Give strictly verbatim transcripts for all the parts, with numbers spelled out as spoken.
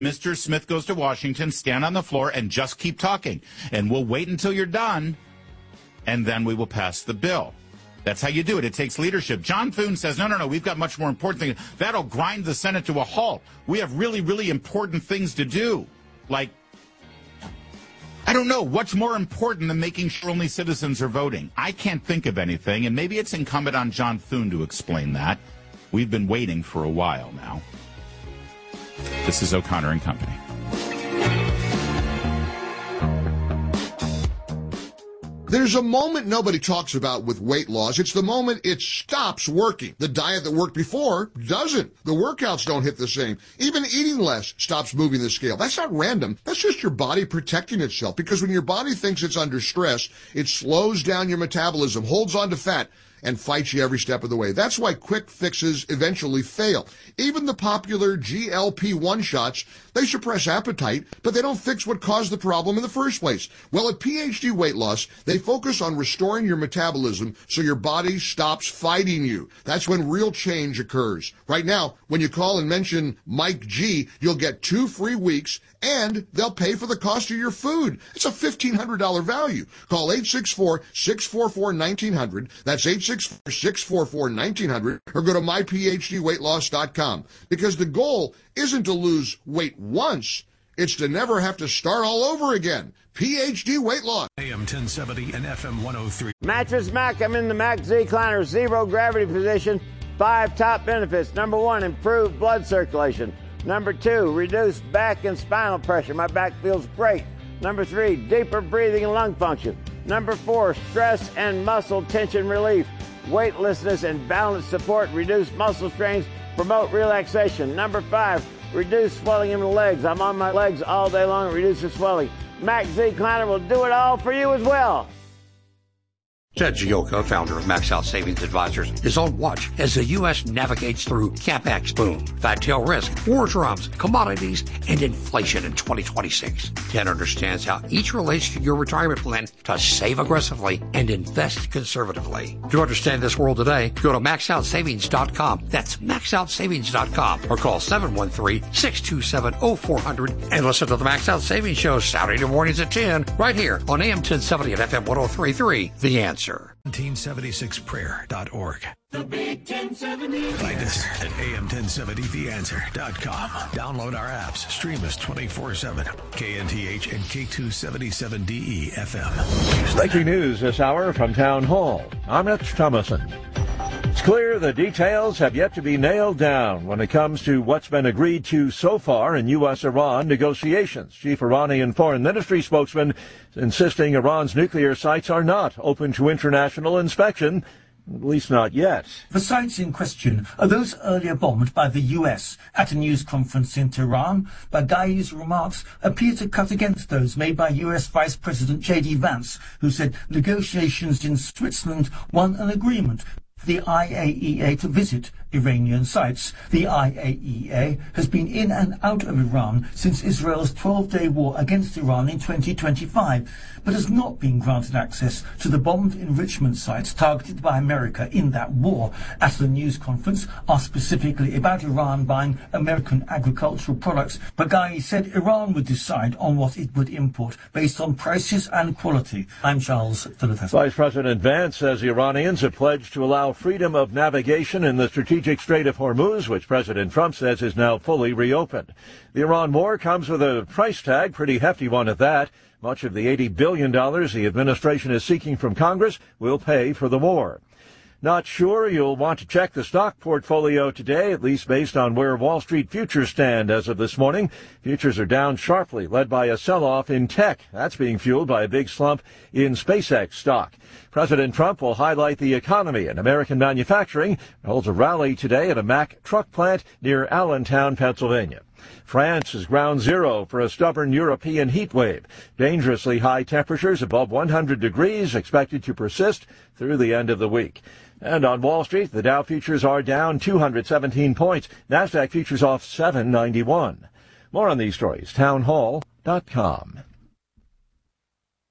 Mister Smith goes to Washington, stand on the floor, and just keep talking. And we'll wait until you're done, and then we will pass the bill. That's how you do it. It takes leadership. John Thune says, no, no, no, we've got much more important things. That'll grind the Senate to a halt. We have really, really important things to do. Like, I don't know, what's more important than making sure only citizens are voting? I can't think of anything, and maybe it's incumbent on John Thune to explain that. We've been waiting for a while now. This is O'Connor and Company. There's a moment nobody talks about with weight loss. It's the moment it stops working. The diet that worked before doesn't. The workouts don't hit the same. Even eating less stops moving the scale. That's not random. That's just your body protecting itself. Because when your body thinks it's under stress, it slows down your metabolism, holds on to fat, and fights you every step of the way. That's why quick fixes eventually fail. Even the popular G L P one shots, they suppress appetite, but they don't fix what caused the problem in the first place. Well, at P H D Weight Loss, they focus on restoring your metabolism so your body stops fighting you. That's when real change occurs. Right now, when you call and mention Mike G, you'll get two free weeks, and they'll pay for the cost of your food. It's a fifteen hundred dollars value. Call eight six four, six four four, one nine zero zero. That's eight six four, six four four, one nine zero zero, or go to my p h d weight loss dot com. Because the goal isn't to lose weight once, it's to never have to start all over again. P H D Weight Loss. A M ten seventy and F M one oh three. Mattress Mac, I'm in the Mac Z-Cliner zero gravity position. Five top benefits. Number one, improved blood circulation. Number two, reduced back and spinal pressure. My back feels great. Number three, deeper breathing and lung function. Number four, stress and muscle tension relief. Weightlessness and balance support, reduce muscle strains, promote relaxation. Number five, reduce swelling in the legs. I'm on my legs all day long, it reduces swelling. Mac Z-Cliner will do it all for you as well. Ted Gioka, founder of Max Out Savings Advisors, is on watch as the U S navigates through CapEx boom, fat tail risk, war drums, commodities, and inflation in twenty twenty-six. Ted understands how each relates to your retirement plan to save aggressively and invest conservatively. To understand this world today, go to max out savings dot com. That's max out savings dot com, or call seven one three, six two seven, oh four hundred and listen to the Max Out Savings Show Saturday mornings at ten right here on A M ten seventy and F M one oh three point three. The Answer. ten seventy-six prayer dot org. The Big ten seventy. Find us at A M ten seventy the answer dot com. Download our apps. Stream us twenty-four seven. K N T H and K two seventy-seven D E F M. Breaking news this hour from Town Hall. I'm Rich Thomason. It's clear the details have yet to be nailed down when it comes to what's been agreed to so far in U S Iran negotiations. Chief Iranian Foreign Ministry spokesman insisting Iran's nuclear sites are not open to international inspection, at least not yet. The sites in question are those earlier bombed by the U S. At a news conference in Tehran, Baghai's remarks appear to cut against those made by U S Vice President J D Vance, who said negotiations in Switzerland won an agreement the I A E A to visit Iranian sites. The I A E A has been in and out of Iran since Israel's twelve-day war against Iran in twenty twenty-five, but has not been granted access to the bombed enrichment sites targeted by America in that war. At the news conference, asked specifically about Iran buying American agricultural products, Baghai said Iran would decide on what it would import based on prices and quality. I'm Charles Philippes. Vice President Vance says the Iranians have pledged to allow freedom of navigation in the strategic Strait of Hormuz, which President Trump says is now fully reopened. The Iran war comes with a price tag, pretty hefty one at that. Much of the eighty billion dollars the administration is seeking from Congress will pay for the war. Not sure you'll want to check the stock portfolio today, at least based on where Wall Street futures stand as of this morning. Futures are down sharply, led by a sell-off in tech. That's being fueled by a big slump in SpaceX stock. President Trump will highlight the economy and American manufacturing. He holds a rally today at a Mack truck plant near Allentown, Pennsylvania. France is ground zero for a stubborn European heat wave. Dangerously high temperatures above one hundred degrees expected to persist through the end of the week. And on Wall Street, the Dow futures are down two hundred seventeen points. NASDAQ futures off seven ninety-one. More on these stories, town hall dot com.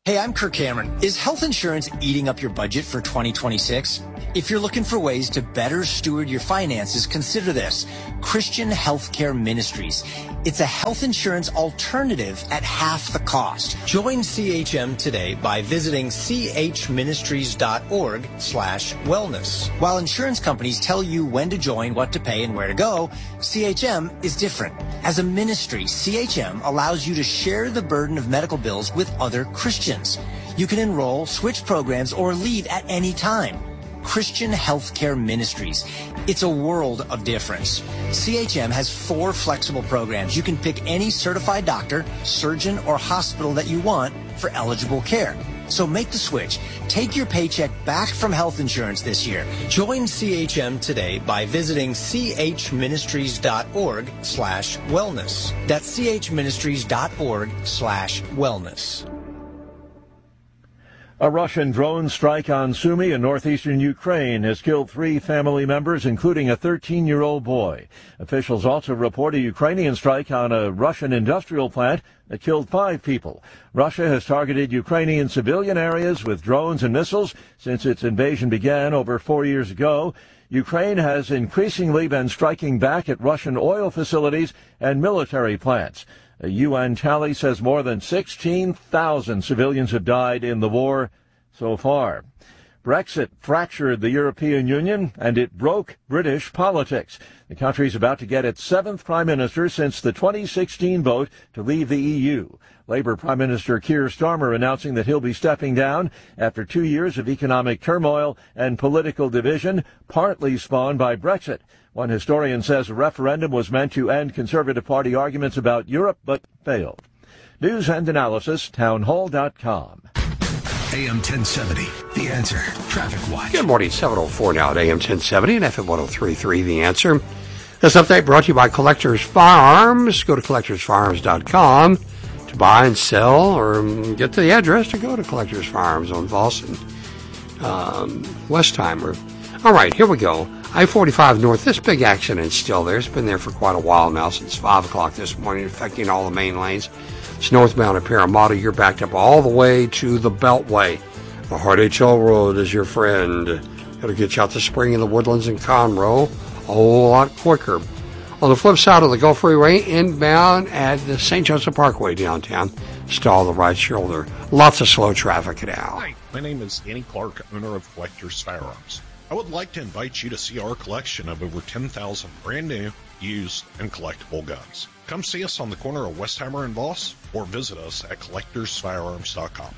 Hey, I'm Kirk Cameron. Is health insurance eating up your budget for twenty twenty-six? If you're looking for ways to better steward your finances, consider this. Christian Healthcare Ministries. It's a health insurance alternative at half the cost. Join C H M today by visiting chministries.org slash wellness. While insurance companies tell you when to join, what to pay, and where to go, C H M is different. As a ministry, C H M allows you to share the burden of medical bills with other Christians. You can enroll, switch programs, or leave at any time. Christian Healthcare Ministries. It's a world of difference. C H M has four flexible programs. You can pick any certified doctor, surgeon, or hospital that you want for eligible care. So make the switch. Take your paycheck back from health insurance this year. Join C H M today by visiting chministries.org slash wellness. That's chministries.org slash wellness. A Russian drone strike on Sumy in northeastern Ukraine has killed three family members, including a thirteen-year-old boy. Officials also report a Ukrainian strike on a Russian industrial plant that killed five people. Russia has targeted Ukrainian civilian areas with drones and missiles since its invasion began over four years ago. Ukraine has increasingly been striking back at Russian oil facilities and military plants. A U N tally says more than sixteen thousand civilians have died in the war so far. Brexit fractured the European Union, and it broke British politics. The country is about to get its seventh prime minister since the twenty sixteen vote to leave the E U. Labour Prime Minister Keir Starmer announcing that he'll be stepping down after two years of economic turmoil and political division, partly spawned by Brexit. One historian says a referendum was meant to end Conservative Party arguments about Europe, but failed. News and analysis, townhall dot com. A M ten seventy, The Answer. Traffic Watch. Good morning, seven oh four now at A M ten seventy and F M one oh three point three, The Answer. This update brought to you by Collectors Farms. Go to collectors farms dot com to buy and sell, or get to the address to go to Collectors Farms on Voss and um, Westheimer. All right, here we go. I forty-five North, this big accident's still there. It's been there for quite a while now, since five o'clock this morning, affecting all the main lanes. It's northbound at Parramatta. You're backed up all the way to the Beltway. The Hart H L Road is your friend. It'll get you out to Spring in the Woodlands and Conroe a whole lot quicker. On the flip side of the Gulf Freeway, inbound at the Saint Joseph Parkway downtown, stall the right shoulder. Lots of slow traffic now. Hi, my name is Danny Clark, owner of Collectors Firearms. I would like to invite you to see our collection of over ten thousand brand new, used, and collectible guns. Come see us on the corner of Westheimer and Voss, or visit us at collectors firearms dot com.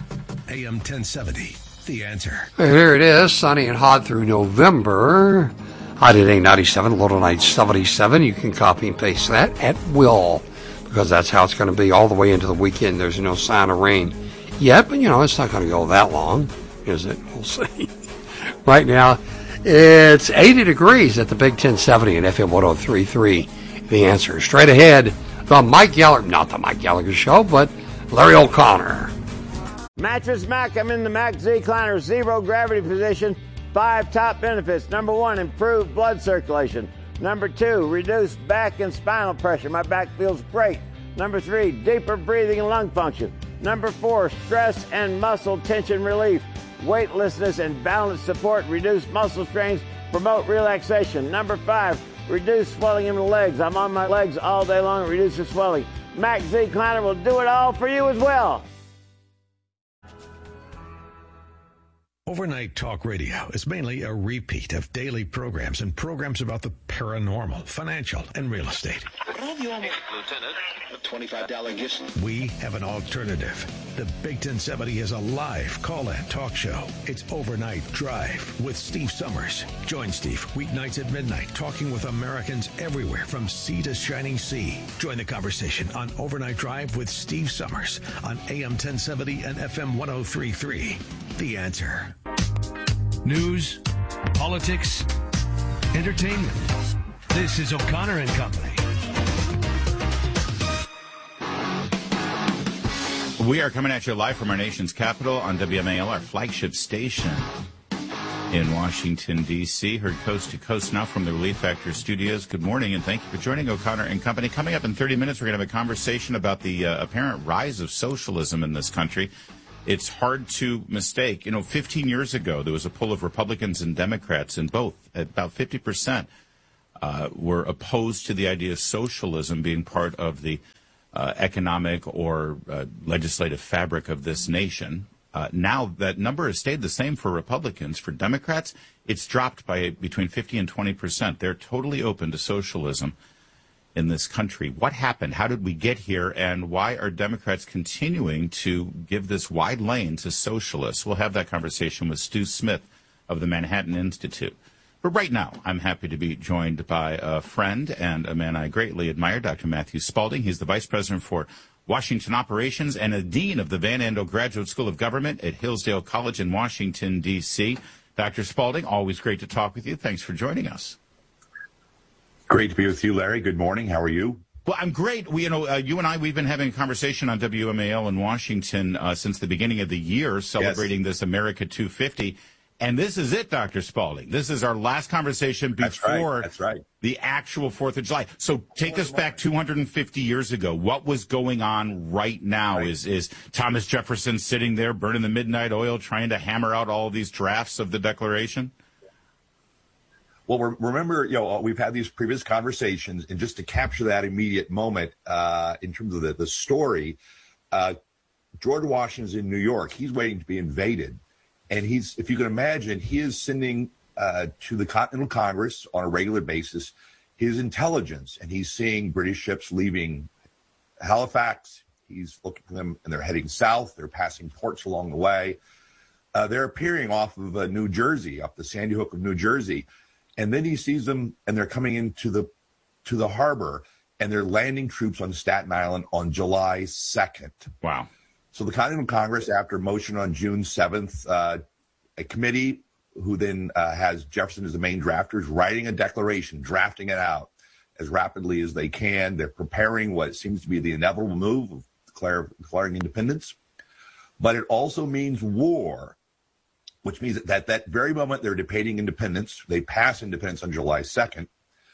A M ten seventy, The Answer. Here it is, sunny and hot through November. High today ninety-seven, low tonight seventy-seven. You can copy and paste that at will, because that's how it's going to be all the way into the weekend. There's no sign of rain yet, but you know, it's not going to go that long, is it? We'll see. Right now, it's eighty degrees at the Big ten seventy and F M one oh three point three. The Answer. Straight ahead, the Mike Gallagher, not the Mike Gallagher Show, but Larry O'Connor. Mattress Mac, I'm in the Mac Z-Cliner zero gravity position. Five top benefits. Number one, improved blood circulation. Number two, reduced back and spinal pressure. My back feels great. Number three, deeper breathing and lung function. Number four, stress and muscle tension relief. Weightlessness and balance support, reduce muscle strains, promote relaxation. Number five, reduce swelling in the legs. I'm on my legs all day long, reduce the swelling. Mac Z-Cliner will do it all for you as well. Overnight Talk Radio is mainly a repeat of daily programs and programs about the paranormal, financial, and real estate. Lieutenant, a twenty-five dollars gift. We have an alternative. The Big ten seventy is a live call-in talk show. It's Overnight Drive with Steve Summers. Join Steve weeknights at midnight, talking with Americans everywhere from sea to shining sea. Join the conversation on Overnight Drive with Steve Summers on A M ten seventy and F M one oh three point three. The Answer. News, politics, entertainment. This is O'Connor and Company. We are coming at you live from our nation's capital on W M A L, our flagship station in Washington, D C Heard coast to coast now from the Relief Factor studios. Good morning, and thank you for joining O'Connor and Company. Coming up in thirty minutes, we're going to have a conversation about the uh, apparent rise of socialism in this country. it's hard to mistake. You know, fifteen years ago, there was a poll of Republicans and Democrats, and both, about fifty percent, uh, were opposed to the idea of socialism being part of the uh, economic or uh, legislative fabric of this nation. Uh, now that number has stayed the same for Republicans. For Democrats, it's dropped by between fifty and twenty percent. They're totally open to socialism in this country. What happened? How did we get here? And why are Democrats continuing to give this wide lane to socialists? We'll have that conversation with Stu Smith of the Manhattan Institute. But right now, I'm happy to be joined by a friend and a man I greatly admire, Doctor Matthew Spalding. He's the Vice President for Washington Operations and a Dean of the Van Andel Graduate School of Government at Hillsdale College in Washington, D C Doctor Spalding, always great to talk with you. Thanks for joining us. Great to be with you, Larry. Good morning. How are you? Well, I'm great. We, you know, uh, you and I, we've been having a conversation on W M A L in Washington uh, since the beginning of the year, celebrating yes. this America two fifty. And this is it, Doctor Spalding. This is our last conversation before That's right. That's right. the actual fourth of July. So take us back two hundred fifty years ago. What was going on right now? Right. Is is Thomas Jefferson sitting there burning the midnight oil, trying to hammer out all these drafts of the Declaration? Well, remember, you know, we've had these previous conversations, and just to capture that immediate moment uh, in terms of the, the story, uh, George Washington's in New York. He's waiting to be invaded. And he's, if you can imagine, he is sending uh, to the Continental Congress on a regular basis his intelligence, and he's seeing British ships leaving Halifax. He's looking for them, and they're heading south. They're passing ports along the way. Uh, they're appearing off of uh, New Jersey, up the Sandy Hook of New Jersey. And then he sees them, and they're coming into the to the harbor, and they're landing troops on Staten Island on July second. Wow. So the Continental Congress, after motion on June seventh, uh, a committee who then uh, has Jefferson as the main drafter is writing a declaration, drafting it out as rapidly as they can. They're preparing what seems to be the inevitable move of declare, declaring independence. But it also means war, which means that at that very moment they're debating independence. They pass independence on July second.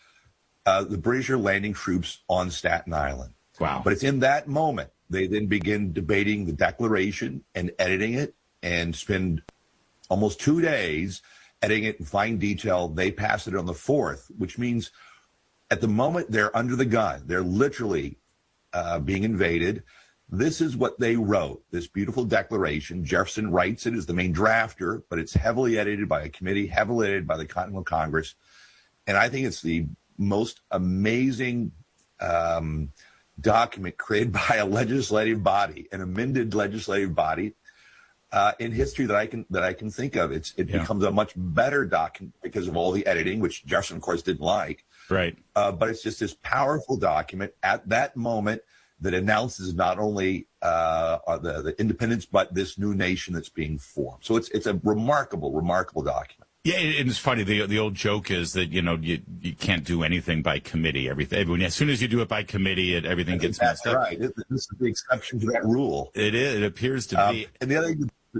Uh, the British are landing troops on Staten Island. Wow. But it's in that moment they then begin debating the Declaration and editing it, and spend almost two days editing it in fine detail. They pass it on the fourth, which means at the moment they're under the gun. They're literally uh, being invaded. This is what they wrote, this beautiful declaration. Jefferson writes it as the main drafter, but it's heavily edited by a committee, heavily edited by the Continental Congress. And I think it's the most amazing um, document created by a legislative body, an amended legislative body uh, in history that I can that I can think of. It's It yeah. becomes a much better document because of all the editing, which Jefferson, of course, didn't like. Right. Uh, but it's just this powerful document at that moment that announces not only uh, the, the independence, but this new nation that's being formed. So it's it's a remarkable, remarkable document. Yeah, and it's funny. The the old joke is that, you know, you, you can't do anything by committee. Everything, everyone, as soon as you do it by committee, it, everything gets that's messed right. up. This is the exception to that rule. It is. It appears to um, be. And the other,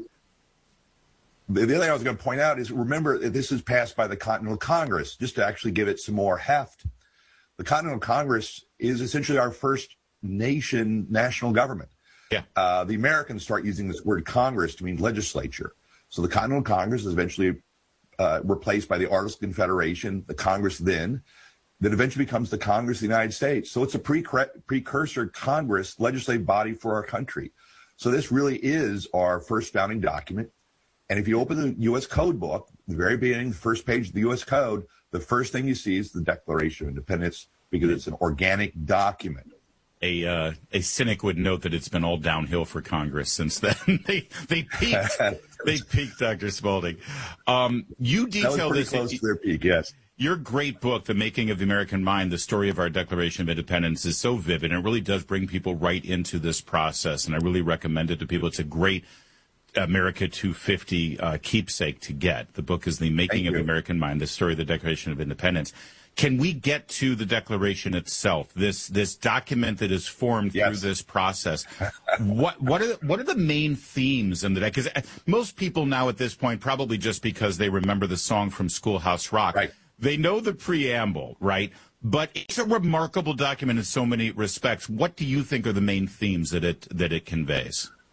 the other thing I was going to point out is, remember, this is passed by the Continental Congress, just to actually give it some more heft. The Continental Congress is essentially our first nation national government. Yeah. Uh, the Americans start using this word Congress to mean legislature. So the Continental Congress is eventually uh, replaced by the Articles of Confederation, the Congress then, that eventually becomes the Congress of the United States. So it's a pre- precursor Congress, legislative body for our country. So this really is our first founding document. And if you open the U S Code book, the very beginning, the first page of the U S Code, the first thing you see is the Declaration of Independence, because it's an organic document. A uh, a cynic would note that it's been all downhill for Congress since then. they they peaked. they peaked, Doctor Spalding. Um, you detail that was pretty this. close to their peak, yes. Your great book, The Making of the American Mind, the story of our Declaration of Independence, is so vivid, and it really does bring people right into this process. And I really recommend it to people. It's a great America two fifty uh, keepsake to get. The book is The Making of the American Mind, the story of the Declaration of Independence. Can we get to the Declaration itself, this this document that is formed yes. through this process? what what are the, what are the main themes in the because most people now at this point, probably just because they remember the song from Schoolhouse Rock, right. they know the preamble, right? But it's a remarkable document in so many respects. What do you think are the main themes that it that it conveys?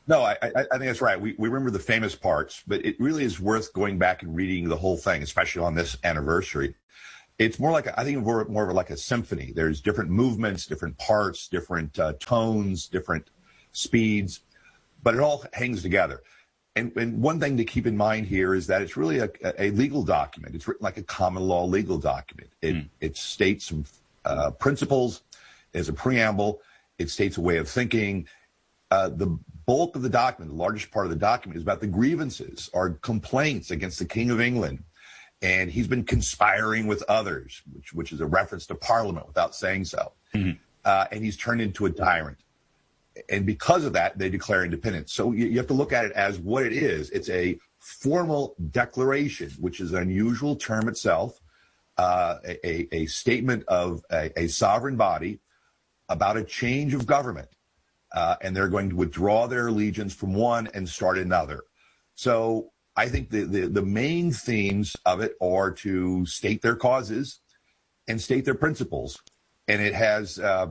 No, I, I, I think that's right. We, we remember the famous parts, but it really is worth going back and reading the whole thing, especially on this anniversary. It's more like, a, I think more, more of like a symphony. There's different movements, different parts, different uh, tones, different speeds, but it all hangs together. And, and one thing to keep in mind here is that it's really a, a legal document. It's written like a common law legal document. It, mm. it states some uh, principles as a preamble. It states a way of thinking. Uh, the bulk of the document, the largest part of the document, is about the grievances or complaints against the King of England. And he's been conspiring with others, which, which is a reference to Parliament without saying so. Mm-hmm. Uh, and he's turned into a tyrant. And because of that, they declare independence. So you, you have to look at it as what it is. It's a formal declaration, which is an unusual term itself, uh, a, a statement of a, a sovereign body about a change of government. Uh, and they're going to withdraw their allegiance from one and start another. So I think the, the, the main themes of it are to state their causes and state their principles. And it has uh,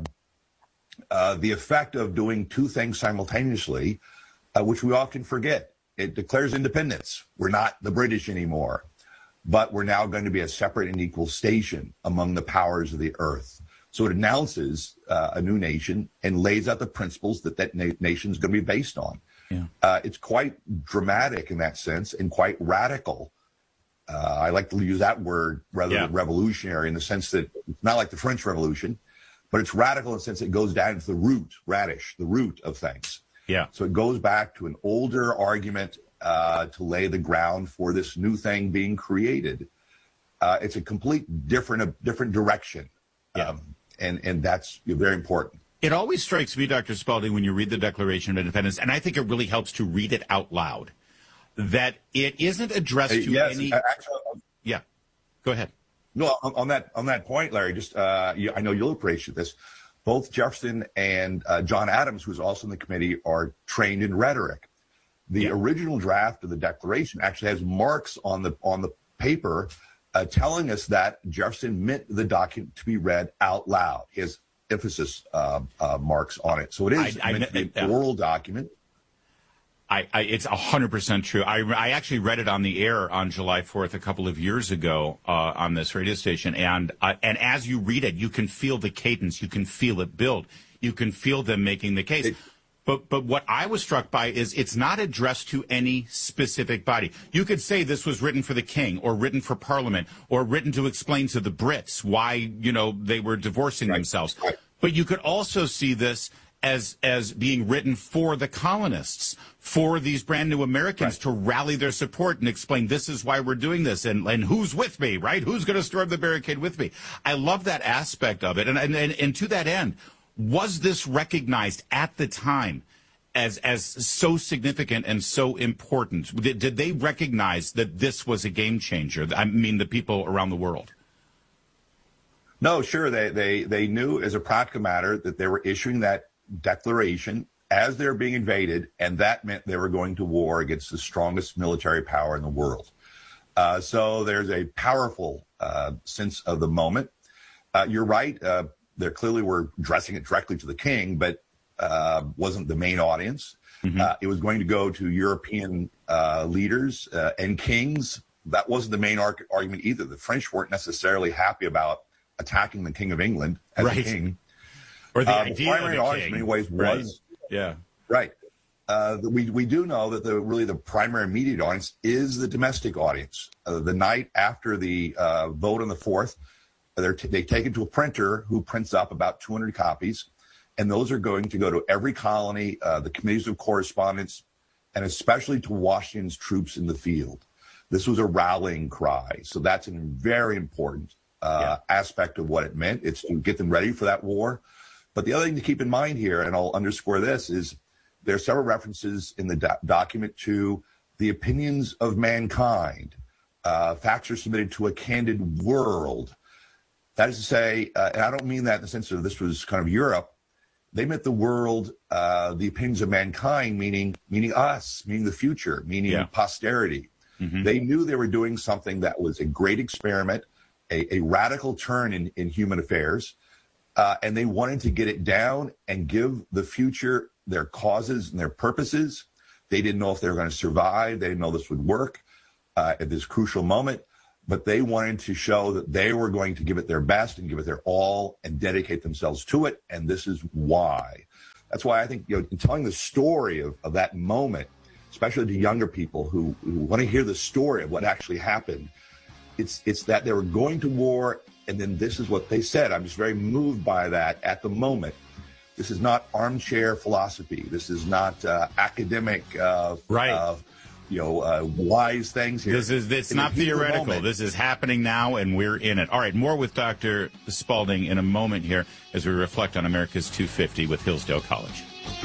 uh, the effect of doing two things simultaneously, uh, which we often forget. It declares independence. We're not the British anymore, but we're now going to be a separate and equal station among the powers of the earth. So it announces uh, a new nation and lays out the principles that that na- nation is going to be based on. Yeah. Uh, it's quite dramatic in that sense and quite radical. Uh, I like to use that word rather yeah. than revolutionary in the sense that it's not like the French Revolution, but it's radical in the sense it goes down to the root, radish, the root of things. Yeah. So it goes back to an older argument uh, to lay the ground for this new thing being created. Uh, it's a complete different, a different direction. Yeah. Um, and, and that's very important. It always strikes me, Doctor Spalding, when you read the Declaration of Independence, and I think it really helps to read it out loud, that it isn't addressed to uh, yes, any... Actually, yeah, go ahead. No, on, on that on that point, Larry, just uh, you, I know you'll appreciate this. Both Jefferson and uh, John Adams, who's also in the committee, are trained in rhetoric. The yeah. original draft of the Declaration actually has marks on the on the paper uh, telling us that Jefferson meant the document to be read out loud. His emphasis uh, uh, marks on it. So it is I, meant I, to be an oral document. I, I, it's one hundred percent true. I, I actually read it on the air on July fourth a couple of years ago uh, on this radio station. And uh, and as you read it, you can feel the cadence. You can feel it build. You can feel them making the case. It, but but what I was struck by is it's not addressed to any specific body. You could say this was written for the king or written for Parliament or written to explain to the Brits why, you know, they were divorcing right. themselves. Right. But you could also see this as as being written for the colonists, for these brand new Americans right. to rally their support and explain this is why we're doing this and, and who's with me, right? Who's going to storm the barricade with me? I love that aspect of it. And, and, and, and to that end, was this recognized at the time as as so significant and so important? Did, did they recognize that this was a game changer? I mean, the people around the world. No, sure. They, they, they knew as a practical matter that they were issuing that declaration as they're being invaded, and that meant they were going to war against the strongest military power in the world. Uh, so there's a powerful uh, sense of the moment. Uh, you're right. Uh, they clearly were addressing it directly to the king, but uh, wasn't the main audience. Mm-hmm. Uh, it was going to go to European uh, leaders uh, and kings. That wasn't the main arg- argument either. The French weren't necessarily happy about attacking the King of England as right. a king. Or the uh, idea the primary of the audience king. in many ways right. was yeah right. Uh, we we do know that the really the primary immediate audience is the domestic audience. Uh, the night after the uh, vote on the fourth, they're t- they take it to a printer who prints up about two hundred copies, and those are going to go to every colony, uh, the committees of correspondence, and especially to Washington's troops in the field. This was a rallying cry, so that's a very important uh, yeah. aspect of what it meant. It's to get them ready for that war. But the other thing to keep in mind here, and I'll underscore this, is there are several references in the do- document to the opinions of mankind. Uh, facts are submitted to a candid world. That is to say, uh, and I don't mean that in the sense of this was kind of Europe. They meant the world, uh, the opinions of mankind, meaning meaning us, meaning the future, meaning yeah. posterity. Mm-hmm. They knew they were doing something that was a great experiment, a, a radical turn in, in human affairs. uh, and they wanted to get it down and give the future their causes and their purposes. They didn't know if they were going to survive. They didn't know this would work uh, at this crucial moment, but they wanted to show that they were going to give it their best and give it their all and dedicate themselves to it, and this is why. That's why I think, you know, in telling the story of, of that moment, especially to younger people who, who want to hear the story of what actually happened, it's it's that they were going to war, and then this is what they said. I'm just very moved by that at the moment. This is not armchair philosophy. This is not uh, academic, uh, right. uh, you know, uh, wise things here. This is it's in not theoretical. This is happening now, and we're in it. All right, more with Doctor Spalding in a moment here as we reflect on America's two fifty with Hillsdale College.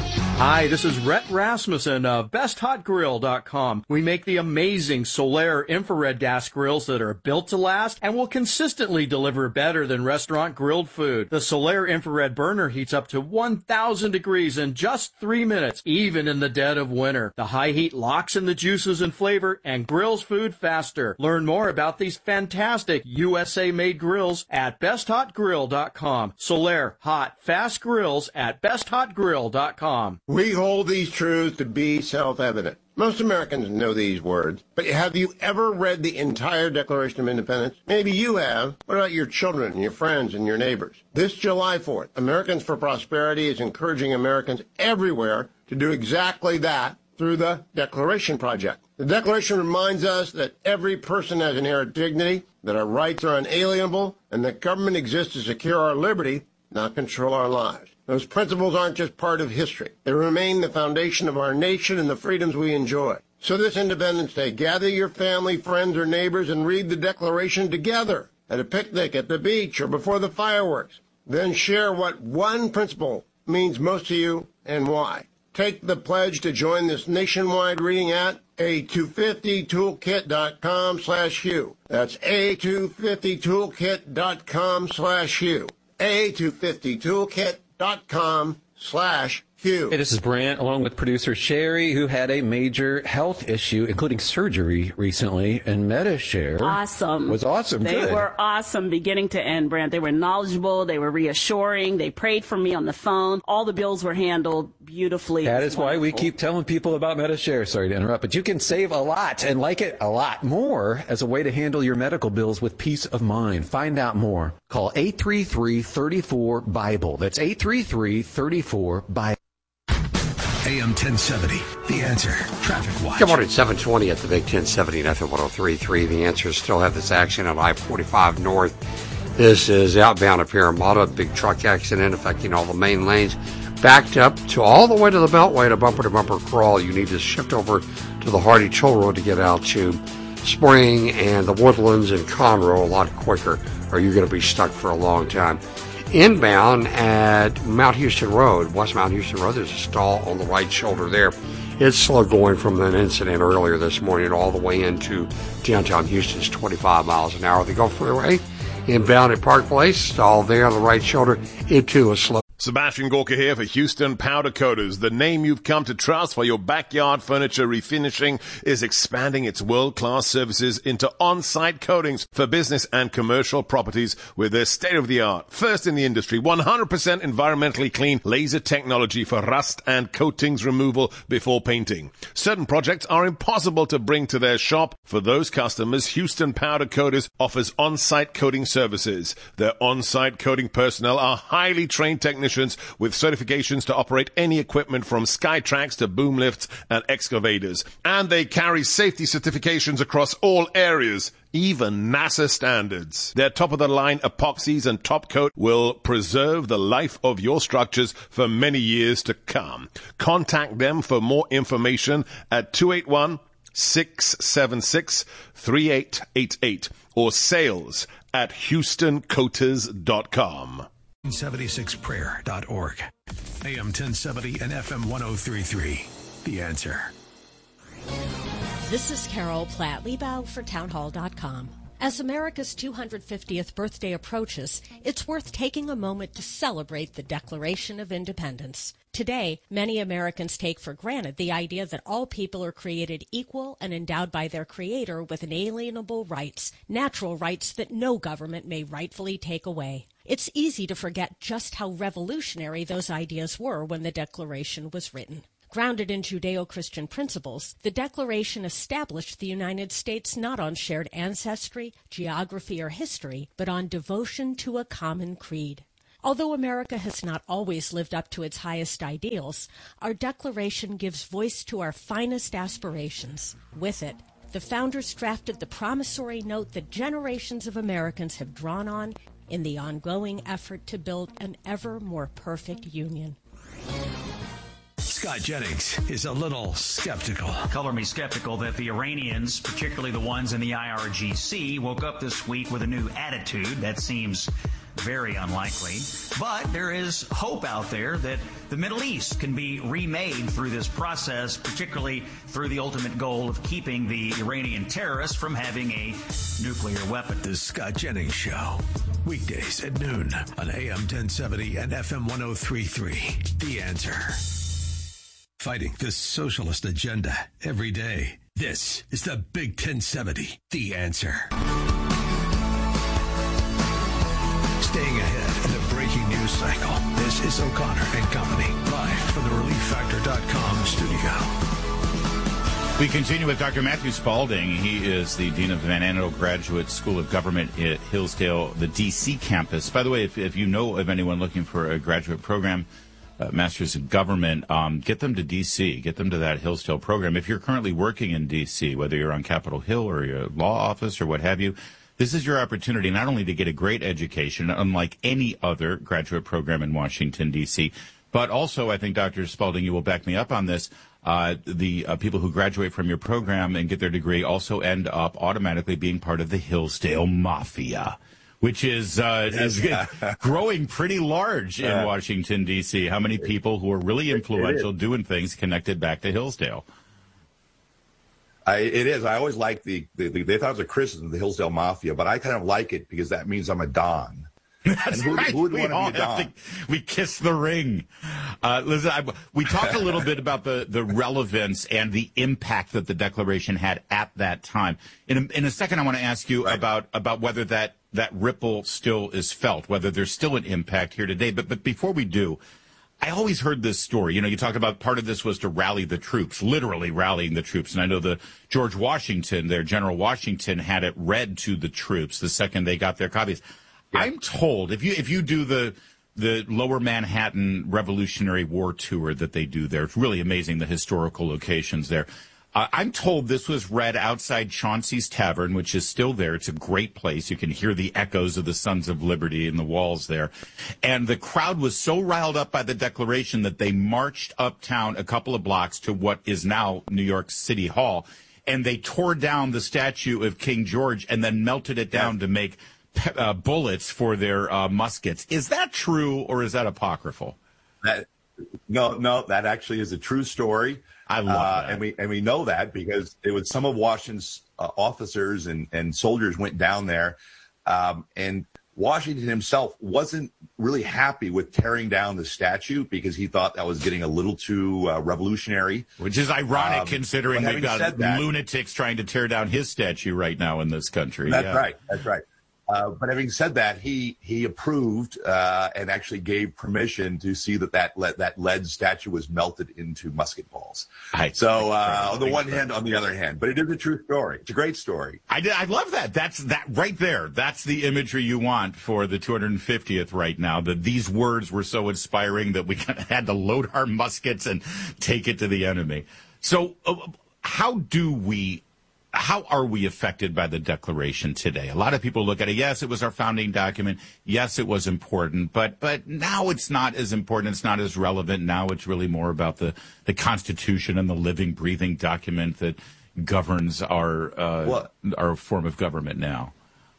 Hi, this is Rhett Rasmussen of best hot grill dot com. We make the amazing Solaire infrared gas grills that are built to last and will consistently deliver better than restaurant grilled food. The Solaire infrared burner heats up to one thousand degrees in just three minutes, even in the dead of winter. The high heat locks in the juices and flavor and grills food faster. Learn more about these fantastic U S A-made grills at best hot grill dot com. Solaire hot, fast grills at best hot grill dot com. We hold these truths to be self-evident. Most Americans know these words, but have you ever read the entire Declaration of Independence? Maybe you have. What about your children, your friends, and your neighbors? This July fourth, Americans for Prosperity is encouraging Americans everywhere to do exactly that through the Declaration Project. The Declaration reminds us that every person has inherent dignity, that our rights are unalienable, and that government exists to secure our liberty, not control our lives. Those principles aren't just part of history. They remain the foundation of our nation and the freedoms we enjoy. So this Independence Day, gather your family, friends, or neighbors and read the Declaration together at a picnic, at the beach, or before the fireworks. Then share what one principle means most to you and why. Take the pledge to join this nationwide reading at a two fifty toolkit dot com slash Hugh. That's a two fifty toolkit dot com slash Hugh. a two fifty toolkit dot com slash Hugh. Hey, this is Brant, along with producer Sherry, who had a major health issue, including surgery recently, and MediShare awesome. was awesome. They Good. were awesome beginning to end, Brant. They were knowledgeable. They were reassuring. They prayed for me on the phone. All the bills were handled beautifully. That is why we keep telling people about MediShare. Sorry to interrupt, but you can save a lot and like it a lot more as a way to handle your medical bills with peace of mind. Find out more. Call eight three three, three four, BIBLE. That's eight three three, three four, BIBLE. A M ten seventy, The Answer, Traffic Watch. Good morning, seven twenty at the Big ten seventy and F M one oh three point three. The Answer still have this action on I forty-five North. This is outbound of Parramatta. Big truck accident affecting all the main lanes. Backed up to all the way to the Beltway to bumper-to-bumper crawl. You need to shift over to the Hardy Toll Road to get out to Spring and the Woodlands and Conroe a lot quicker, or you're going to be stuck for a long time. Inbound at Mount Houston Road, West Mount Houston Road, there's a stall on the right shoulder there. It's slow going from an incident earlier this morning all the way into downtown Houston's twenty-five miles an hour. The Gulf Freeway, inbound at Park Place, stall there on the right shoulder. It too is slow. Sebastian Gorka here for Houston Powder Coaters. The name you've come to trust for your backyard furniture refinishing is expanding its world-class services into on-site coatings for business and commercial properties with their state-of-the-art, first in the industry, one hundred percent environmentally clean laser technology for rust and coatings removal before painting. Certain projects are impossible to bring to their shop. For those customers, Houston Powder Coaters offers on-site coating services. Their on-site coating personnel are highly trained technicians with certifications to operate any equipment from Skytrax to boom lifts and excavators. And they carry safety certifications across all areas, even NASA standards. Their top-of-the-line epoxies and top coat will preserve the life of your structures for many years to come. Contact them for more information at two eight one, six seven six, three eight eight eight or sales at houston coaters dot com. seventy-six prayer dot org. A M ten seventy and F M one oh three point three. The Answer. This is Carol Platt-Liebau for townhall dot com. As America's two hundred fiftieth birthday approaches, it's worth taking a moment to celebrate the Declaration of Independence. Today, many Americans take for granted the idea that all people are created equal and endowed by their Creator with inalienable rights, natural rights that no government may rightfully take away. It's easy to forget just how revolutionary those ideas were when the Declaration was written. Grounded in Judeo-Christian principles, the Declaration established the United States not on shared ancestry, geography, or history, but on devotion to a common creed. Although America has not always lived up to its highest ideals, our Declaration gives voice to our finest aspirations. With it, the founders drafted the promissory note that generations of Americans have drawn on in the ongoing effort to build an ever more perfect union. Scott Jennings is a little skeptical. Color me skeptical that the Iranians, particularly the ones in the I R G C, woke up this week with a new attitude. That seems very unlikely. But there is hope out there that the Middle East can be remade through this process, particularly through the ultimate goal of keeping the Iranian terrorists from having a nuclear weapon. The Scott Jennings Show. Weekdays at noon on A M ten seventy and F M one oh three point three. The Answer. Fighting the socialist agenda every day. This is the Big ten seventy, The Answer. Staying ahead in the breaking news cycle, this is O'Connor and Company, live from the relief factor dot com studio. We continue with Doctor Matthew Spalding. He is the Dean of Van Andel Graduate School of Government at Hillsdale, the D C campus. By the way, if, if you know of anyone looking for a graduate program, Uh, Masters of Government, um, get them to D C, get them to that Hillsdale program. If you're currently working in D C, whether you're on Capitol Hill or your law office or what have you, this is your opportunity not only to get a great education, unlike any other graduate program in Washington, D C, but also, I think, Doctor Spalding, you will back me up on this, uh, the uh, people who graduate from your program and get their degree also end up automatically being part of the Hillsdale Mafia, which is, uh, is growing pretty large in Washington, D C. How many people who are really influential doing things connected back to Hillsdale? I, it is. I always like the, the, the, they thought it was a criticism, the Hillsdale Mafia, but I kind of like it because that means I'm a Don. That's who, right. Who would we want all to be a have Don? to, we kiss the ring. Uh, listen, I, we talked a little bit about the, the relevance and the impact that the Declaration had at that time. In a, in a second, I want to ask you right. about, about whether that, that ripple still is felt, whether there's still an impact here today. But, but before we do, I always heard this story. You know, you talked about part of this was to rally the troops, literally rallying the troops. And I know the George Washington, their General Washington, had it read to the troops the second they got their copies. Yeah. I'm told if you if you do the the Lower Manhattan Revolutionary War tour that they do there, it's really amazing, the historical locations there. Uh, I'm told this was read outside Chauncey's Tavern, which is still there. It's a great place. You can hear the echoes of the Sons of Liberty in the walls there. And the crowd was so riled up by the Declaration that they marched uptown a couple of blocks to what is now New York City Hall, and they tore down the statue of King George and then melted it down yeah. to make uh, bullets for their uh, muskets. Is that true, or is that apocryphal? That, no, no, that actually is a true story. I love uh, that. And we and we know that because it was some of Washington's uh, officers and, and soldiers went down there, um, and Washington himself wasn't really happy with tearing down the statue because he thought that was getting a little too uh, revolutionary. Which is ironic, um, but considering they've got that, lunatics trying to tear down his statue right now in this country. That's yeah. right. That's right. Uh, but having said that, he he approved uh, and actually gave permission to see that that lead, that lead statue was melted into musket balls. I, so uh, on the one hand, on the other hand, but it is a true story. It's a great story. I did, I love that. That's that right there. That's the imagery you want for the two hundred fiftieth right now. That these words were so inspiring that we kind of had to load our muskets and take it to the enemy. So uh, how do we? How are we affected by the Declaration today? A lot of people look at it. Yes, it was our founding document. Yes, it was important, but but now it's not as important. It's not as relevant. Now it's really more about the, the Constitution and the living, breathing document that governs our uh, well, our form of government now.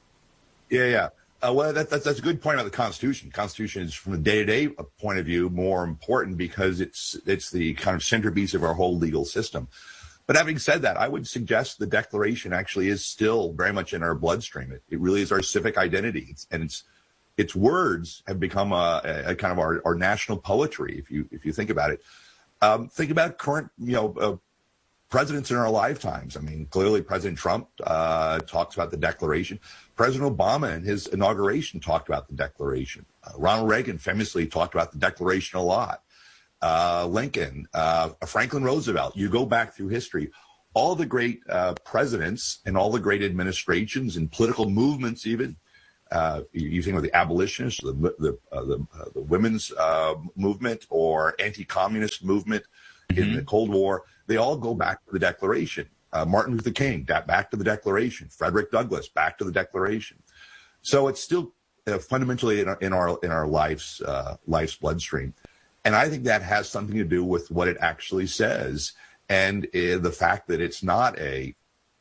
Yeah, yeah. Uh, well, that, that's that's a good point about the Constitution. The Constitution is, from a day-to-day point of view, more important because it's it's the kind of centerpiece of our whole legal system. But having said that, I would suggest the Declaration actually is still very much in our bloodstream. It, it really is our civic identity. It's, and it's its words have become a, a kind of our, our national poetry, if you if you think about it. Um, think about current, you know, uh, presidents in our lifetimes. I mean, clearly President Trump uh, talks about the Declaration. President Obama in his inauguration talked about the Declaration. Uh, Ronald Reagan famously talked about the Declaration a lot. Uh, Lincoln, uh, Franklin Roosevelt. You go back through history, all the great uh, presidents and all the great administrations and political movements, even uh, you, you think of the abolitionists, the the uh, the, uh, the women's uh, movement or anti-communist movement mm-hmm. in the Cold War. They all go back to the Declaration. Uh, Martin Luther King, back to the Declaration. Frederick Douglass, back to the Declaration. So it's still uh, fundamentally in our in our, in our life's uh, life's bloodstream. And I think that has something to do with what it actually says, and uh, the fact that it's not a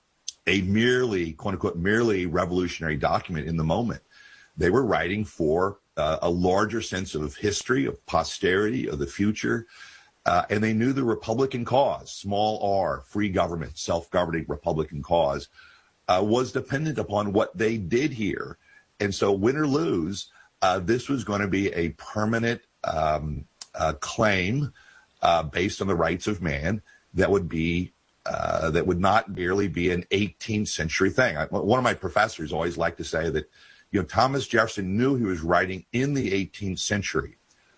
a merely, quote unquote, merely revolutionary document in the moment. They were writing for uh, a larger sense of history, of posterity, of the future, uh, and they knew the Republican cause, small r, free government, self-governing Republican cause, uh, was dependent upon what they did here. And so win or lose, uh, this was going to be a permanent um Uh, claim uh, based on the rights of man that would be uh, that would not merely be an eighteenth century thing. I, one of my professors always liked to say that, you know, Thomas Jefferson knew he was writing in the eighteenth century,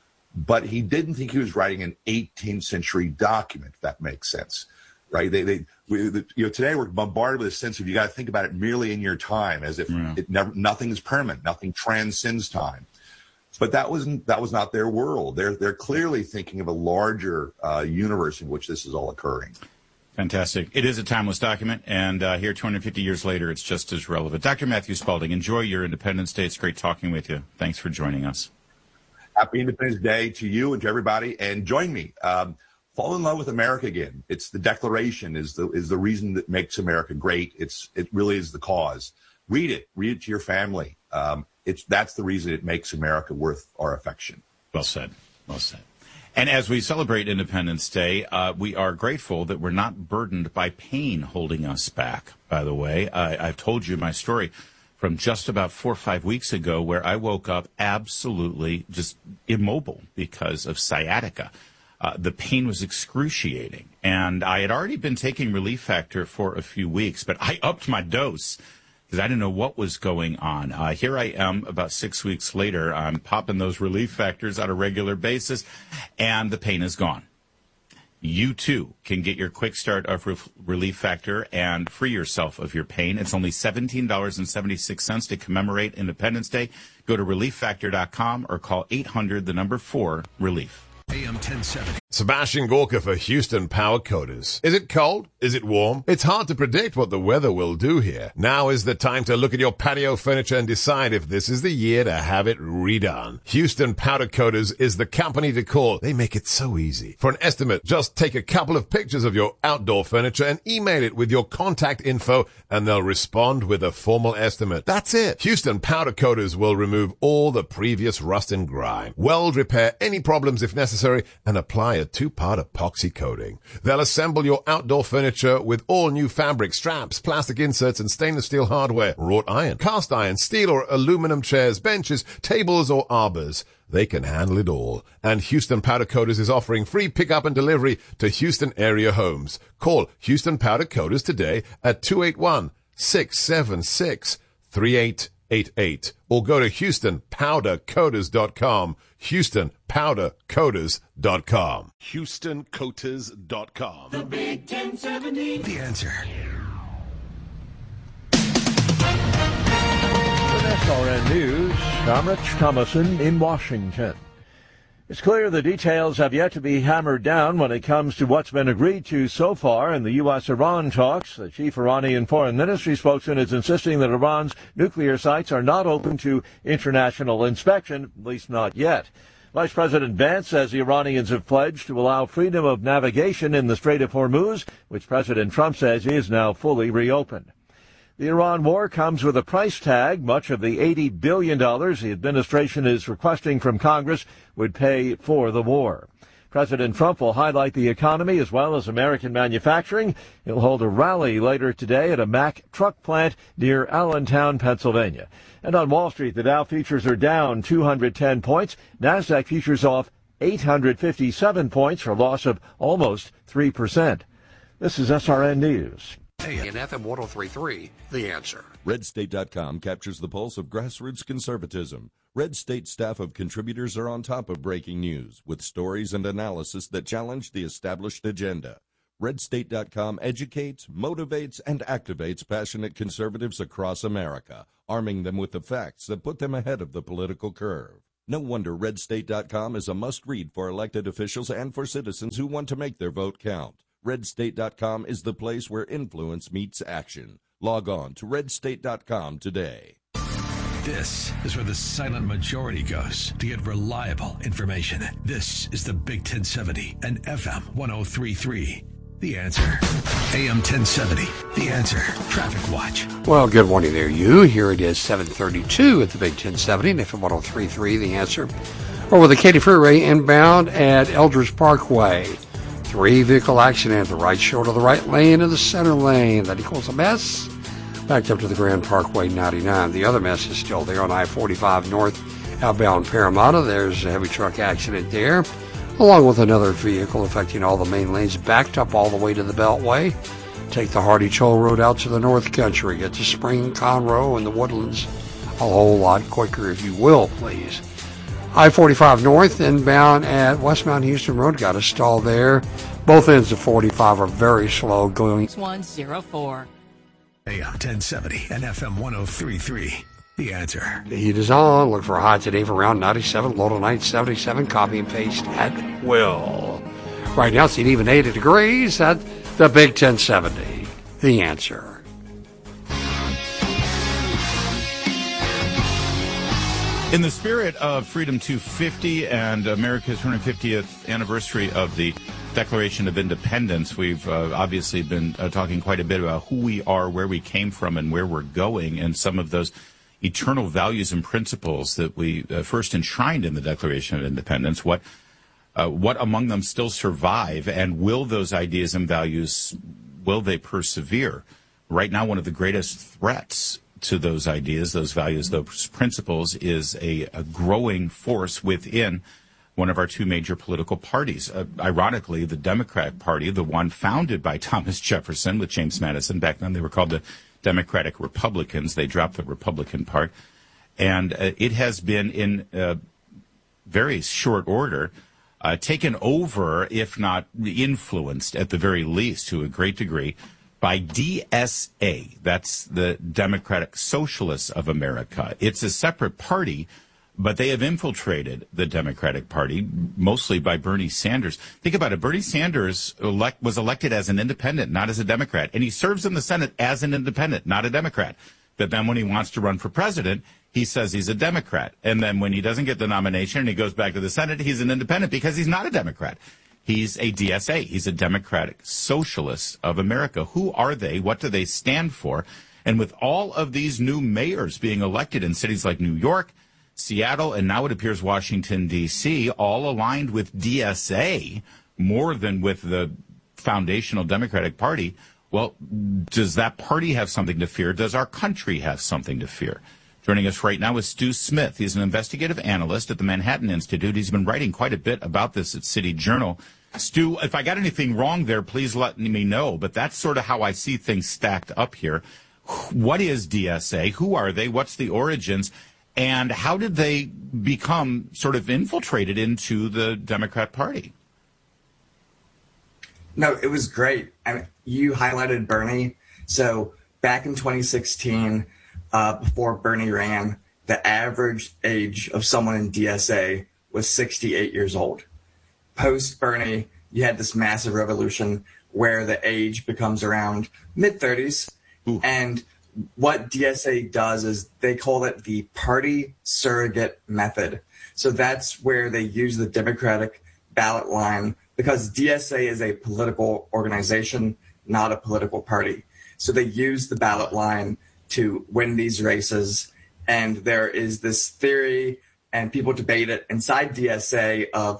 but he didn't think he was writing an eighteenth century document. If that makes sense, right? They, they, we, the, you know, today we're bombarded with a sense of you got to think about it merely in your time, as if yeah. it never, nothing is permanent, nothing transcends time. But that wasn't that was not their world. They're they're clearly thinking of a larger uh, universe in which this is all occurring. Fantastic. It is a timeless document, and uh, here, two hundred fifty years later, it's just as relevant. Doctor Matthew Spalding, enjoy your Independence Day. It's great talking with you. Thanks for joining us. Happy Independence Day to you and to everybody, and join me. Um, fall in love with America again. It's the Declaration is the is the reason that makes America great. It's it really is the cause. Read it. Read it to your family. Um, It's that's the reason it makes America worth our affection. Well said. Well said. And as we celebrate Independence Day, uh, we are grateful that we're not burdened by pain holding us back. By the way, I, I've told you my story from just about four or five weeks ago where I woke up absolutely just immobile because of sciatica. Uh, the pain was excruciating. And I had already been taking Relief Factor for a few weeks, but I upped my dose because I didn't know what was going on. Uh, here I am about six weeks later. I'm popping those Relief Factors on a regular basis, and the pain is gone. You, too, can get your quick start of Re- Relief Factor and free yourself of your pain. It's only seventeen dollars and seventy-six cents to commemorate Independence Day. Go to relief factor dot com or call eight hundred, the number four, relief. A M ten seventy. Sebastian Gorka for Houston Power Coaters. Is it cold? Is it warm? It's hard to predict what the weather will do here. Now is the time to look at your patio furniture and decide if this is the year to have it redone. Houston Powder Coaters is the company to call. They make it so easy. For an estimate, just take a couple of pictures of your outdoor furniture and email it with your contact info, and they'll respond with a formal estimate. That's it. Houston Powder Coaters will remove all the previous rust and grime, weld repair any problems if necessary, and apply a two-part epoxy coating. They'll assemble your outdoor furniture with all new fabric, straps, plastic inserts, and stainless steel hardware, wrought iron, cast iron, steel or aluminum chairs, benches, tables, or arbors. They can handle it all. And Houston Powder Coaters is offering free pickup and delivery to Houston area homes. Call Houston Powder Coaters today at two eight one, six seven six, three eight eight eight or go to houston powder coaters dot com. houston powder coaters dot com. houston coaters dot com. The Big ten seventy. The Answer. With S R N News, I'm Rich Thomason in Washington. It's clear the details have yet to be hammered down when it comes to what's been agreed to so far in the U S Iran talks. The chief Iranian foreign ministry spokesman is insisting that Iran's nuclear sites are not open to international inspection, at least not yet. Vice President Vance says the Iranians have pledged to allow freedom of navigation in the Strait of Hormuz, which President Trump says is now fully reopened. The Iran war comes with a price tag. Much of the eighty billion dollars the administration is requesting from Congress would pay for the war. President Trump will highlight the economy as well as American manufacturing. He'll hold a rally later today at a Mack truck plant near Allentown, Pennsylvania. And on Wall Street, the Dow futures are down two hundred ten points. NASDAQ futures off eight hundred fifty-seven points for a loss of almost three percent. This is S R N News. In F M one oh three point three, The Answer. Red State dot com captures the pulse of grassroots conservatism. Red State staff of contributors are on top of breaking news with stories and analysis that challenge the established agenda. Red State dot com educates, motivates, and activates passionate conservatives across America, arming them with the facts that put them ahead of the political curve. No wonder Red State dot com is a must-read for elected officials and for citizens who want to make their vote count. Red State dot com is the place where influence meets action. Log on to Red State dot com today. This is where the silent majority goes to get reliable information. This is the Big ten seventy and F M one oh three point three. The Answer. A M ten seventy. The Answer. Traffic Watch. Well, good morning there, you. Here it is, seven thirty-two at the Big ten seventy and F M one oh three point three. The Answer. Over the Katy Freeway inbound at Eldridge Parkway. Three-vehicle accident, the right shoulder of the right lane and the center lane. That equals a mess. Backed up to the Grand Parkway ninety-nine. The other mess is still there on I forty-five north, outbound Parramatta. There's a heavy truck accident there, along with another vehicle affecting all the main lanes, backed up all the way to the Beltway. Take the Hardy Toll Road out to the North Country. Get to Spring, Conroe, and the Woodlands a whole lot quicker, if you will, please. I forty-five north, inbound at Westmount Houston Road. Got a stall there. Both ends of forty-five are very slow going. one oh four. A M ten seventy and F M one oh three point three. The Answer. The heat is on. Look for a high today for around ninety-seven. Low tonight, seventy-seven. Copy and paste at will. Right now, it's an even eighty degrees at the Big ten seventy. The Answer. In the spirit of Freedom two fifty and America's one hundred fiftieth anniversary of the Declaration of Independence, we've uh, obviously been uh, talking quite a bit about who we are, where we came from, and where we're going, and some of those eternal values and principles that we uh, first enshrined in the Declaration of Independence. What uh, what among them still survive, and will those ideas and values, will they persevere? Right now, one of the greatest threats to those ideas, those values, those principles is a, a growing force within one of our two major political parties. Uh, ironically, the Democratic Party, the one founded by Thomas Jefferson with James Madison. Back then they were called the Democratic Republicans. They dropped the Republican part. And uh, it has been in uh, very short order uh, taken over, if not influenced at the very least to a great degree, by D S A. That's the Democratic Socialists of America. It's a separate party, but they have infiltrated the Democratic Party, mostly by Bernie Sanders. Think about it. Bernie Sanders elect, was elected as an independent, not as a Democrat. And he serves in the Senate as an independent, not a Democrat. But then when he wants to run for president, he says he's a Democrat. And then when he doesn't get the nomination and he goes back to the Senate, he's an independent because he's not a Democrat. He's a D S A. He's a Democratic Socialist of America. Who are they? What do they stand for? And with all of these new mayors being elected in cities like New York, Seattle, and now it appears Washington, D C, all aligned with D S A more than with the foundational Democratic Party, well, does that party have something to fear? Does our country have something to fear? Joining us right now is Stu Smith. He's an investigative analyst at the Manhattan Institute. He's been writing quite a bit about this at City Journal. Stu, if I got anything wrong there, please let me know. But that's sort of how I see things stacked up here. What is D S A? Who are they? What's the origins? And how did they become sort of infiltrated into the Democrat Party? No, it was great. I mean, you highlighted Bernie. So back in twenty sixteen, uh, before Bernie ran, the average age of someone in D S A was sixty-eight years old. Post Bernie, you had this massive revolution where the age becomes around mid thirties. And what D S A does is they call it the party surrogate method. So that's where they use the Democratic ballot line, because D S A is a political organization, not a political party. So they use the ballot line to win these races. And there is this theory, and people debate it inside D S A, of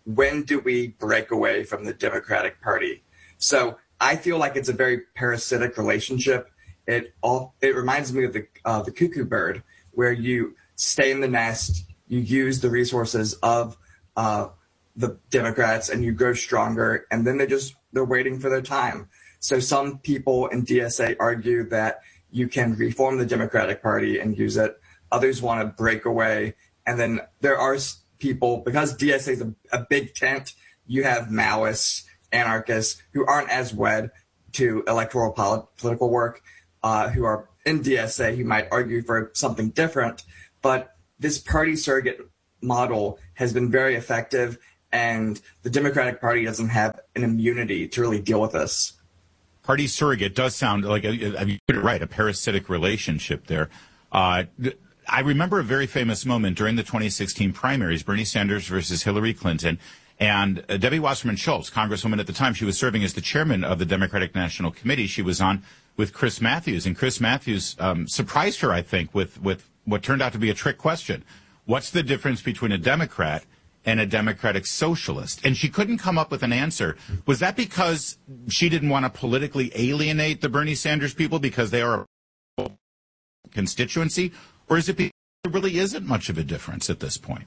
when do we break away from the Democratic Party? So I feel like it's a very parasitic relationship. It all it reminds me of the uh, the cuckoo bird, where you stay in the nest, you use the resources of uh, the Democrats, and you grow stronger, and then they just they're waiting for their time. So some people in D S A argue that you can reform the Democratic Party and use it. Others want to break away, and then there are people, because D S A is a, a big tent, you have Maoists, anarchists who aren't as wed to electoral polit- political work, uh, who are in D S A, who might argue for something different. But this party surrogate model has been very effective, and the Democratic Party doesn't have an immunity to really deal with this. Party surrogate does sound like, a, a, you put it right, a parasitic relationship there. Uh, I remember a very famous moment during the twenty sixteen primaries, Bernie Sanders versus Hillary Clinton. And uh, Debbie Wasserman Schultz, Congresswoman at the time, she was serving as the chairman of the Democratic National Committee. She was on with Chris Matthews, and Chris Matthews um, surprised her, I think, with, with what turned out to be a trick question. What's the difference between a Democrat and a Democratic socialist? And she couldn't come up with an answer. Was that because she didn't want to politically alienate the Bernie Sanders people because they are a constituency? Or is it because there really isn't much of a difference at this point?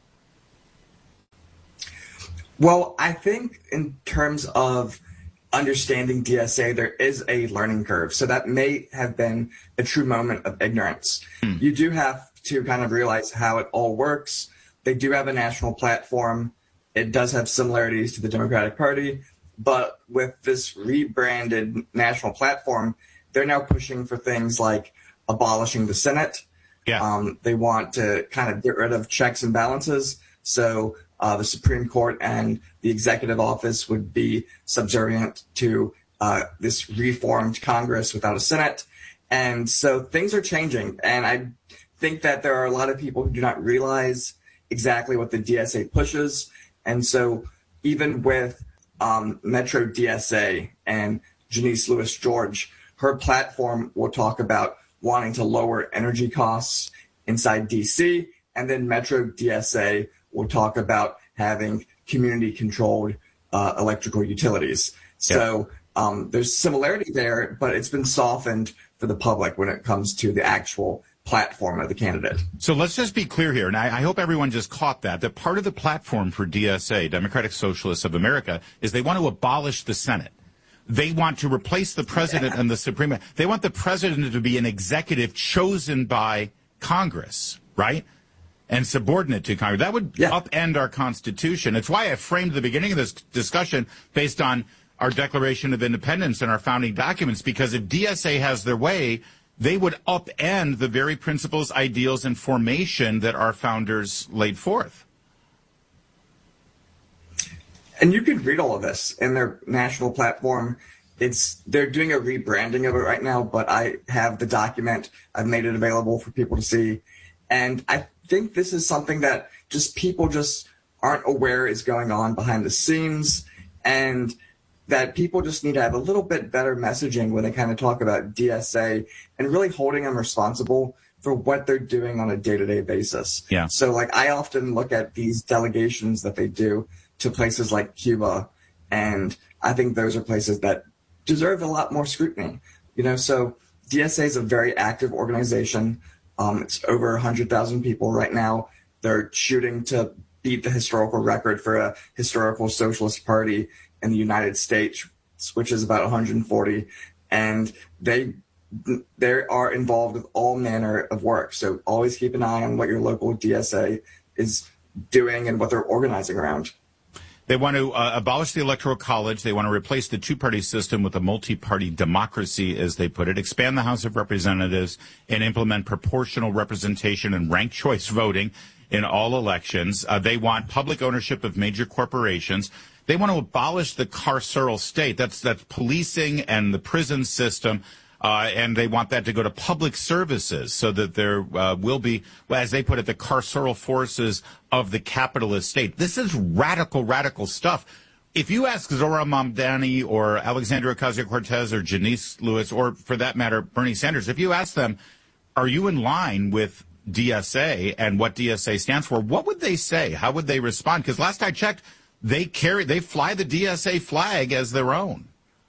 Well, I think in terms of understanding D S A, there is a learning curve. So that may have been a true moment of ignorance. Hmm. You do have to kind of realize how it all works. They do have a national platform. It does have similarities to the Democratic Party. But with this rebranded national platform, they're now pushing for things like abolishing the Senate. Yeah. Um, they want to kind of get rid of checks and balances. So uh, the Supreme Court and the executive office would be subservient to uh, this reformed Congress without a Senate. And so things are changing. And I think that there are a lot of people who do not realize exactly what the D S A pushes. And so even with um, Metro D S A and Janice Lewis George, her platform will talk about wanting to lower energy costs inside D C, and then Metro D S A will talk about having community-controlled uh, electrical utilities. So um, there's similarity there, but it's been softened for the public when it comes to the actual platform of the candidate. So let's just be clear here, and I, I hope everyone just caught that, that part of the platform for D S A, Democratic Socialists of America, is they want to abolish the Senate. They want to replace the president yeah. and the Supreme. They want the president to be an executive chosen by Congress, right? And subordinate to Congress. That would yeah. upend our Constitution. It's why I framed the beginning of this discussion based on our Declaration of Independence and our founding documents, because if D S A has their way, they would upend the very principles, ideals, and formation that our founders laid forth. And you can read all of this in their national platform. It's they're doing a rebranding of it right now, but I have the document. I've made it available for people to see. And I think this is something that just people just aren't aware is going on behind the scenes, and that people just need to have a little bit better messaging when they kind of talk about D S A and really holding them responsible for what they're doing on a day-to-day basis. Yeah. So like I often look at these delegations that they do to places like Cuba, and I think those are places that deserve a lot more scrutiny. You know, so D S A is a very active organization. Um, it's over one hundred thousand people right now. They're shooting to beat the historical record for a historical socialist party in the United States, which is about one hundred forty. And they they are involved with all manner of work. So always keep an eye on what your local D S A is doing and what they're organizing around. They want to uh, abolish the Electoral College. They want to replace the two-party system with a multi-party democracy, as they put it, expand the House of Representatives, and implement proportional representation and ranked choice voting in all elections. Uh, they want public ownership of major corporations. They want to abolish the carceral state. That's that's policing and the prison system. Uh, and they want that to go to public services so that there uh, will be, as they put it, the carceral forces of the capitalist state. This is radical, radical stuff. If you ask Zora Mamdani or Alexandria Ocasio-Cortez or Janice Lewis, or for that matter, Bernie Sanders, if you ask them, are you in line with D S A and what D S A stands for, what would they say? How would they respond? Because last I checked, they carry, they fly the D S A flag as their own.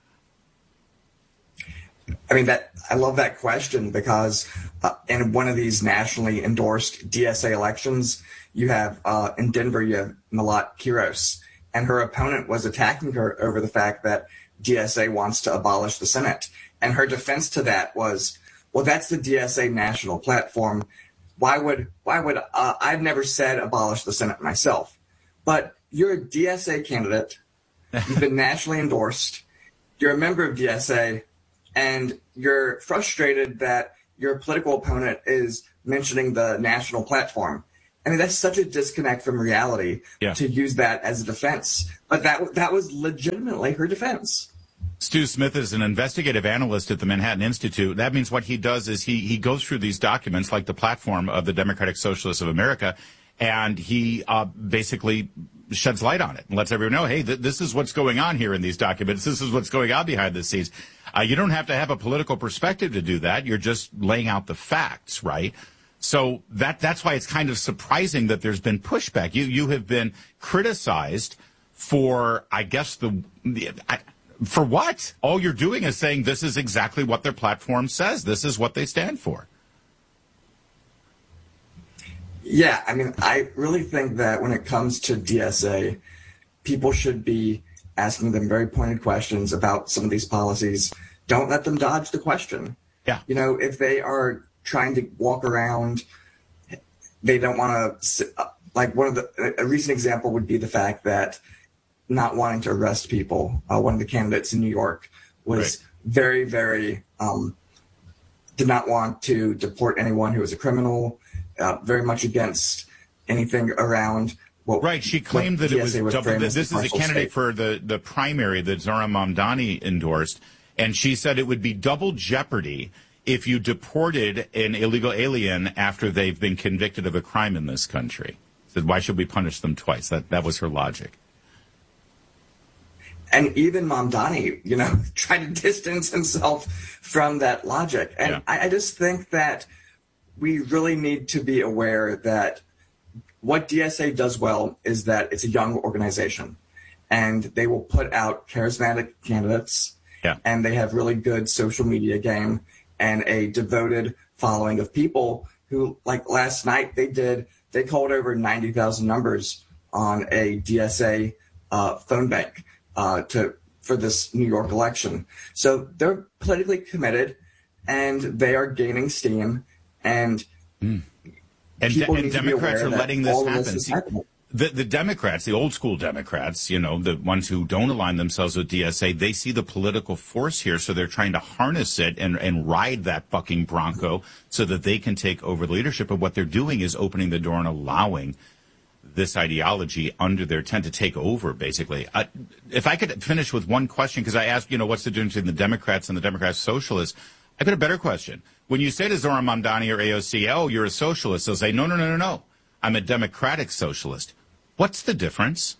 I mean, that I love that question because uh, in one of these nationally endorsed D S A elections, you have uh, in Denver, you have Malat Quiros, and her opponent was attacking her over the fact that D S A wants to abolish the Senate. And her defense to that was, well, that's the D S A national platform. Why would, why would, uh, I've never said abolish the Senate myself, but you're a D S A candidate. You've been nationally endorsed. You're a member of D S A, and you're frustrated that your political opponent is mentioning the national platform. I mean, that's such a disconnect from reality yeah. to use that as a defense. But that that was legitimately her defense. Stu Smith is an investigative analyst at the Manhattan Institute. That means what he does is he, he goes through these documents, like the platform of the Democratic Socialists of America, and he uh, basically sheds light on it and lets everyone know, hey, th- this is what's going on here in these documents. This is what's going on behind the scenes. Uh, you don't have to have a political perspective to do that. You're just laying out the facts, right? So that that's why it's kind of surprising that there's been pushback. You you have been criticized for, I guess, the, the I, for what? All you're doing is saying this is exactly what their platform says. This is what they stand for. Yeah, I mean, I really think that when it comes to D S A, people should be asking them very pointed questions about some of these policies. Don't let them dodge the question. Yeah. You know, if they are trying to walk around, they don't want to, like one of the, a recent example would be the fact that not wanting to arrest people. Uh, one of the candidates in New York was right. very, very, um, did not want to deport anyone who was a criminal, uh, very much against anything around what. Right. She claimed that it was double. This is a candidate state. for the, the primary that Zohran Mamdani endorsed. And she said it would be double jeopardy if you deported an illegal alien after they've been convicted of a crime in this country. Said, why should we punish them twice? That that was her logic. And even Mamdani, you know, tried to distance himself from that logic. And yeah. I, I just think that we really need to be aware that what D S A does well is that it's a young organization. And they will put out charismatic candidates. Yeah. And they have really good social media game and a devoted following of people who, like last night, they did, they called over ninety thousand numbers on a D S A uh, phone bank uh, to for this New York election. So they're politically committed, and they are gaining steam, and mm. and, de- and Democrats are letting this happen. This See, the, the Democrats, the old school Democrats, you know, the ones who don't align themselves with D S A, they see the political force here, so they're trying to harness it and, and ride that fucking bronco so that they can take over the leadership. But what they're doing is opening the door and allowing this ideology under their tent to take over, basically. Uh, if I could finish with one question, because I asked, you know, what's the difference between the Democrats and the Democrat socialists? I've got a better question. When you say to Zohran Mamdani or A O C, oh, you're a socialist, they'll say, no, no, no, no, no. I'm a democratic socialist. What's the difference?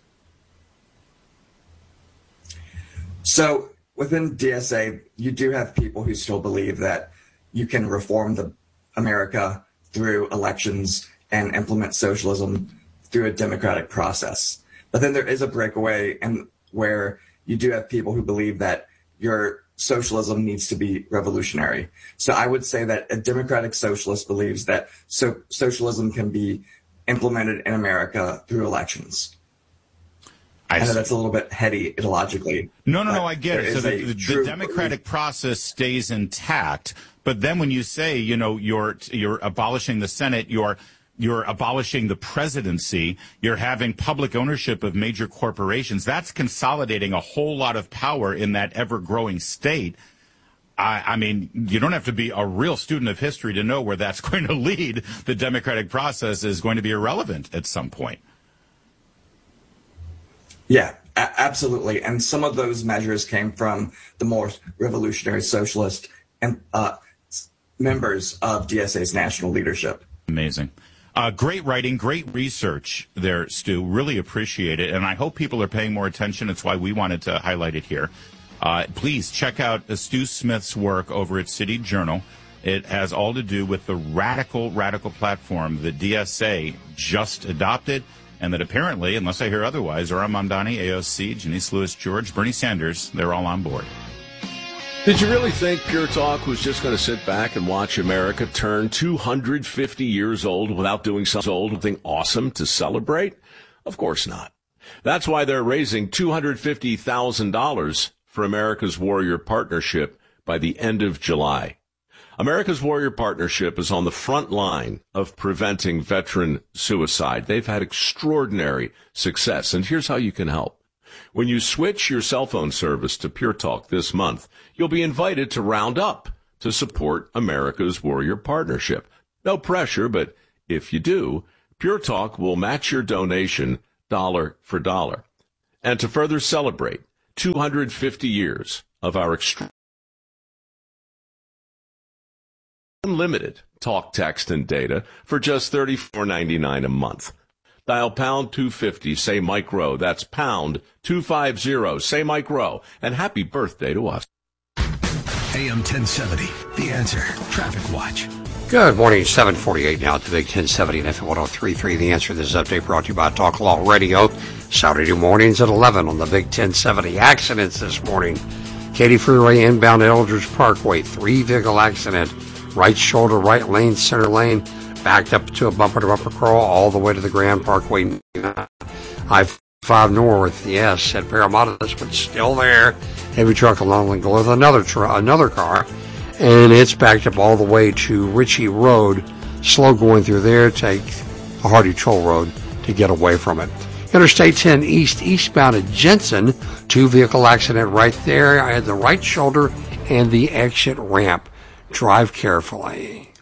So within D S A, you do have people who still believe that you can reform the America through elections and implement socialism through a democratic process. But then there is a breakaway, and where you do have people who believe that your socialism needs to be revolutionary. So I would say that a democratic socialist believes that so socialism can be implemented in America through elections. I, I know that's a little bit heady ideologically. No, no, no, I get it. So the, the, the democratic process stays intact, but then when you say, you know, you're you're abolishing the Senate, you're you're abolishing the presidency, you're having public ownership of major corporations, that's consolidating a whole lot of power in that ever-growing state. I, I mean, you don't have to be a real student of history to know where that's going to lead. The democratic process is going to be irrelevant at some point. Yeah, a- absolutely. And some of those measures came from the more revolutionary socialist and uh, members of D S A's national leadership. Amazing. Uh, great writing, great research there, Stu. Really appreciate it. And I hope people are paying more attention. It's why we wanted to highlight it here. Uh, please check out Stu Smith's work over at City Journal. It has all to do with the radical, radical platform that D S A just adopted And that apparently, unless I hear otherwise, Zohran Mamdani, A O C, Janice Lewis George, Bernie Sanders, they're all on board. Did you really think Pure Talk was just going to sit back and watch America turn two hundred fifty years old without doing something awesome to celebrate? Of course not. That's why they're raising two hundred fifty thousand dollars for America's Warrior Partnership by the end of July. America's Warrior Partnership is on the front line of preventing veteran suicide. They've had extraordinary success, and here's how you can help. When you switch your cell phone service to Pure Talk this month, you'll be invited to round up to support America's Warrior Partnership. No pressure, but if you do, Pure Talk will match your donation dollar for dollar. And to further celebrate two hundred fifty years of our extreme unlimited talk, text, and data for just thirty-four ninety-nine a month. Dial pound two fifty, say Mike Rowe. That's pound two fifty, say Mike Rowe. And happy birthday to us. A M ten seventy, The Answer, Traffic Watch. Good morning, seven forty-eight now at the Big ten seventy and F M ten thirty-three. The Answer. This update brought to you by Talk Law Radio. Saturday mornings at eleven on the Big ten seventy. Accidents this morning. Katy Freeway inbound Eldridge Parkway. Three vehicle accident. Right shoulder, right lane, center lane. Backed up to a bumper-to-bumper crawl all the way to the Grand Parkway. I five North, yes, at Parramatta, but still there. Heavy truck along Lincoln with another tr- another car, and it's backed up all the way to Ritchie Road. Slow going through there. Take a Hardy Toll Road to get away from it. Interstate ten East, eastbound at Jensen. Two vehicle accident right there. I had the right shoulder and the exit ramp. Drive carefully.